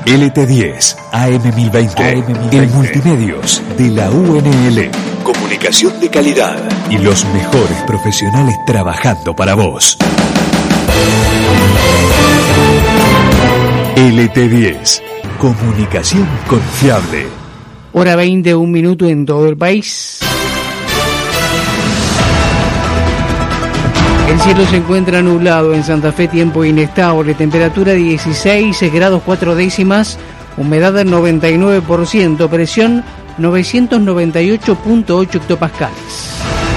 LT10, AM1020, el Multimedios de la UNL. Comunicación de calidad y los mejores profesionales trabajando para vos. LT10, comunicación confiable. Hora 20, 1 minuto en todo el país. El cielo se encuentra nublado en Santa Fe, tiempo inestable, temperatura 16 grados 4 décimas, humedad del 99%, presión 998.8 hectopascales.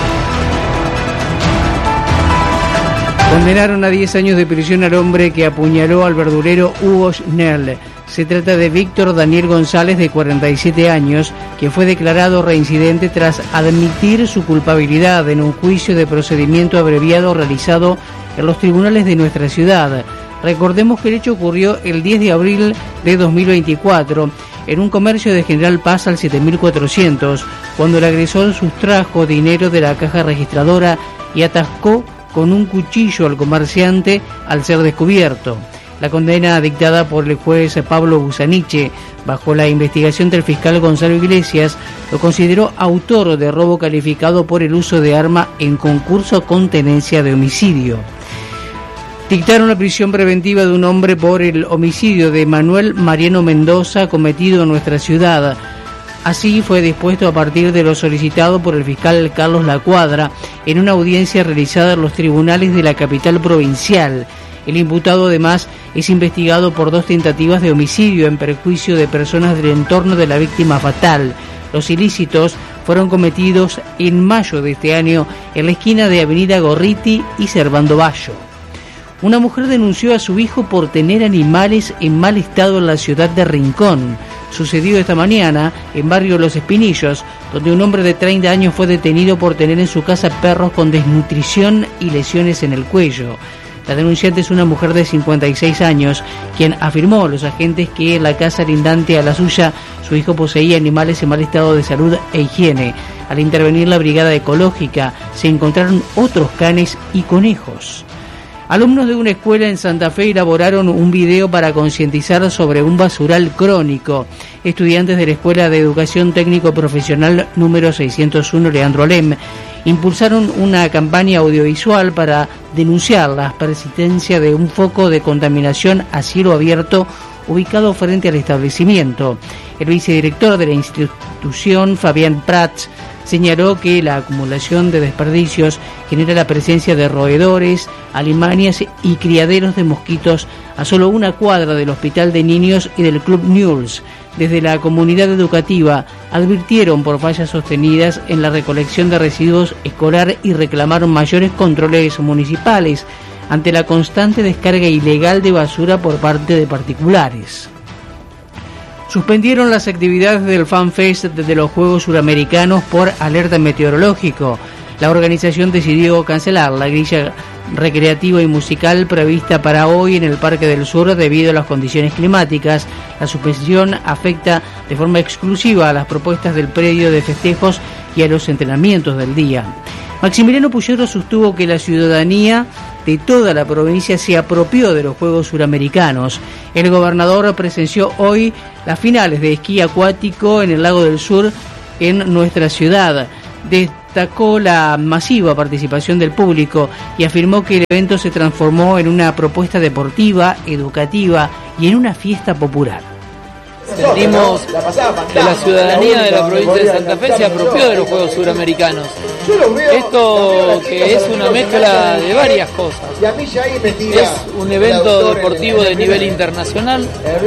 Condenaron a 10 años de prisión al hombre que apuñaló al verdulero Hugo Schnell. Se trata de Víctor Daniel González, de 47 años, que fue declarado reincidente tras admitir su culpabilidad en un juicio de procedimiento abreviado realizado en los tribunales de nuestra ciudad. Recordemos que el hecho ocurrió el 10 de abril de 2024 en un comercio de General Paz al 7400, cuando el agresor sustrajo dinero de la caja registradora y atascó con un cuchillo al comerciante al ser descubierto. La condena dictada por el juez Pablo Busaniche, bajo la investigación del fiscal Gonzalo Iglesias, lo consideró autor de robo calificado por el uso de arma en concurso con tenencia de homicidio. Dictaron la prisión preventiva de un hombre por el homicidio de Manuel Mariano Mendoza cometido en nuestra ciudad. Así fue dispuesto a partir de lo solicitado por el fiscal Carlos Lacuadra en una audiencia realizada en los tribunales de la capital provincial. El imputado además es investigado por 2 tentativas de homicidio en perjuicio de personas del entorno de la víctima fatal. Los ilícitos fueron cometidos en mayo de este año en la esquina de Avenida Gorriti y Servando Bayo. Una mujer denunció a su hijo por tener animales en mal estado en la ciudad de Rincón. Sucedió esta mañana en barrio Los Espinillos, donde un hombre de 30 años fue detenido por tener en su casa perros con desnutrición y lesiones en el cuello. La denunciante es una mujer de 56 años, quien afirmó a los agentes que en la casa lindante a la suya, su hijo poseía animales en mal estado de salud e higiene. Al intervenir la brigada ecológica, se encontraron otros canes y conejos. Alumnos de una escuela en Santa Fe elaboraron un video para concientizar sobre un basural crónico. Estudiantes de la Escuela de Educación Técnico Profesional número 601 Leandro Alem impulsaron una campaña audiovisual para denunciar la persistencia de un foco de contaminación a cielo abierto ubicado frente al establecimiento. El vicedirector de la institución, Fabián Prats, señaló que la acumulación de desperdicios genera la presencia de roedores, alimañas y criaderos de mosquitos a solo una cuadra del Hospital de Niños y del Club Newell's. Desde la comunidad educativa advirtieron por fallas sostenidas en la recolección de residuos escolar y reclamaron mayores controles municipales ante la constante descarga ilegal de basura por parte de particulares. Suspendieron las actividades del FanFest de los Juegos Suramericanos por alerta meteorológico. La organización decidió cancelar la grilla recreativa y musical prevista para hoy en el Parque del Sur debido a las condiciones climáticas. La suspensión afecta de forma exclusiva a las propuestas del predio de festejos y a los entrenamientos del día. Maximiliano Puyero sostuvo que la ciudadanía de toda la provincia se apropió de los Juegos Suramericanos. El gobernador presenció hoy las finales de esquí acuático en el Lago del Sur en nuestra ciudad. Destacó la masiva participación del público y afirmó que el evento se transformó en una propuesta deportiva, educativa y en una fiesta popular. Sentimos que la ciudadanía de la provincia de Santa Fe se apropió de los Juegos Suramericanos. Esto que es una mezcla de varias cosas. Es un evento deportivo de nivel internacional,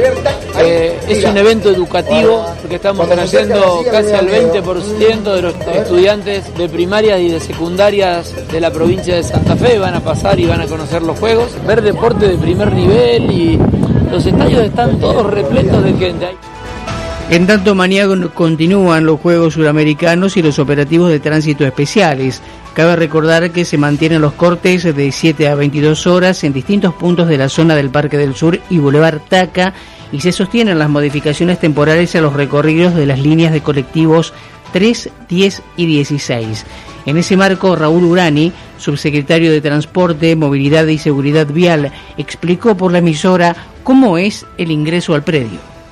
es un evento educativo, porque estamos trayendo casi al 20% de los estudiantes de primarias y de secundarias de la provincia de Santa Fe van a pasar y van a conocer los Juegos, ver deporte de primer nivel y los estadios están todos repletos de gente. En tanto, mañana continúan los Juegos Suramericanos y los operativos de tránsito especiales. Cabe recordar que se mantienen los cortes de 7 a 22 horas en distintos puntos de la zona del Parque del Sur y Boulevard Taca y se sostienen las modificaciones temporales a los recorridos de las líneas de colectivos 3, 10 y 16. En ese marco, Raúl Urani, subsecretario de Transporte, Movilidad y Seguridad Vial, explicó por la emisora cómo es el ingreso al predio.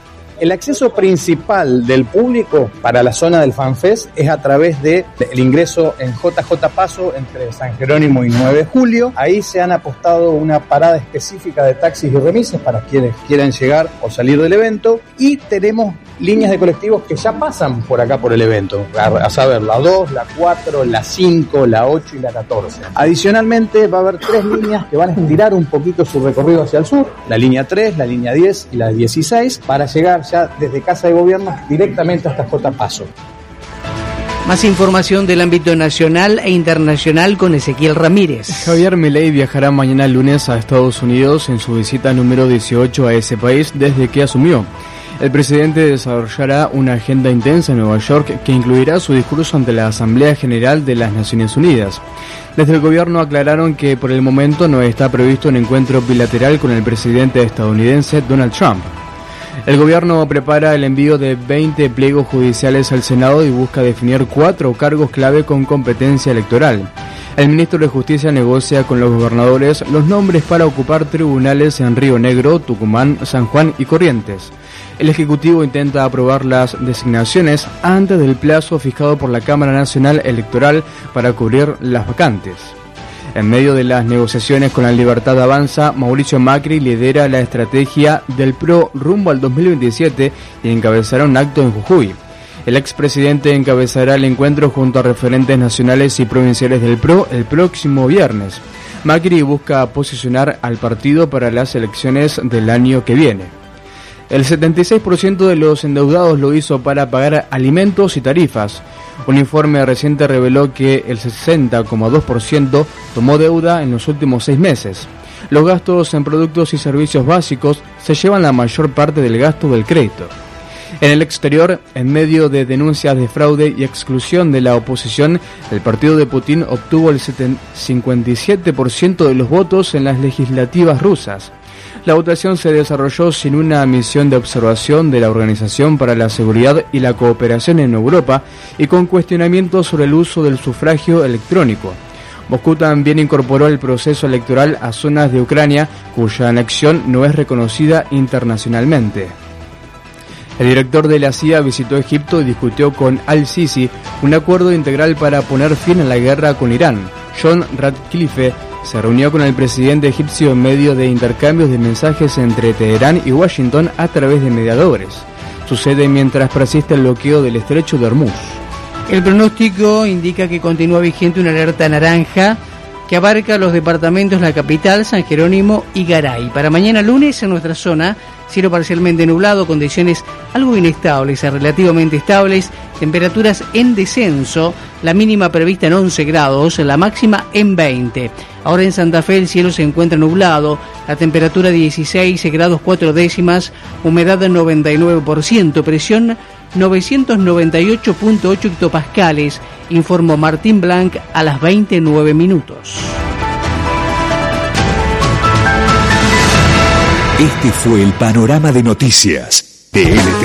El acceso principal del público para la zona del FanFest es a través del ingreso en JJ Paso entre San Jerónimo y 9 de Julio. Ahí se han apostado una parada específica de taxis y remises para quienes quieran llegar o salir del evento, y tenemos líneas de colectivos que ya pasan por acá por el evento, a saber, la 2, la 4, la 5, la 8 y la 14. Adicionalmente va a haber 3 líneas que van a estirar un poquito su recorrido hacia el sur, la línea 3, la línea 10 y la 16, para llegar ya desde Casa de Gobierno directamente hasta J. Paso. Más información del ámbito nacional e internacional con Ezequiel Ramírez. Javier Milei viajará mañana lunes a Estados Unidos en su visita número 18 a ese país desde que asumió. El presidente desarrollará una agenda intensa en Nueva York que incluirá su discurso ante la Asamblea General de las Naciones Unidas. Desde el gobierno aclararon que por el momento no está previsto un encuentro bilateral con el presidente estadounidense Donald Trump. El gobierno prepara el envío de 20 pliegos judiciales al Senado y busca definir 4 cargos clave con competencia electoral. El ministro de Justicia negocia con los gobernadores los nombres para ocupar tribunales en Río Negro, Tucumán, San Juan y Corrientes. El Ejecutivo intenta aprobar las designaciones antes del plazo fijado por la Cámara Nacional Electoral para cubrir las vacantes. En medio de las negociaciones con la Libertad Avanza, Mauricio Macri lidera la estrategia del PRO rumbo al 2027 y encabezará un acto en Jujuy. El expresidente encabezará el encuentro junto a referentes nacionales y provinciales del PRO el próximo viernes. Macri busca posicionar al partido para las elecciones del año que viene. El 76% de los endeudados lo hizo para pagar alimentos y tarifas. Un informe reciente reveló que el 60,2% tomó deuda en los últimos 6 meses. Los gastos en productos y servicios básicos se llevan la mayor parte del gasto del crédito. En el exterior, en medio de denuncias de fraude y exclusión de la oposición, el partido de Putin obtuvo el 57% de los votos en las legislativas rusas. La votación se desarrolló sin una misión de observación de la Organización para la Seguridad y la Cooperación en Europa y con cuestionamientos sobre el uso del sufragio electrónico. Moscú también incorporó el proceso electoral a zonas de Ucrania cuya anexión no es reconocida internacionalmente. El director de la CIA visitó Egipto y discutió con al-Sisi un acuerdo integral para poner fin a la guerra con Irán. John Ratcliffe se reunió con el presidente egipcio en medio de intercambios de mensajes entre Teherán y Washington a través de mediadores. Sucede mientras persiste el bloqueo del estrecho de Hormuz. El pronóstico indica que continúa vigente una alerta naranja que abarca los departamentos La Capital, San Jerónimo y Garay. Para mañana lunes en nuestra zona, cielo parcialmente nublado, condiciones algo inestables a relativamente estables, temperaturas en descenso, la mínima prevista en 11 grados, la máxima en 20. Ahora en Santa Fe el cielo se encuentra nublado, la temperatura 16 grados 4 décimas, humedad del 99%, presión 998.8 hectopascales, informó Martín Blanc a las 29 minutos. Este fue el panorama de noticias de LT.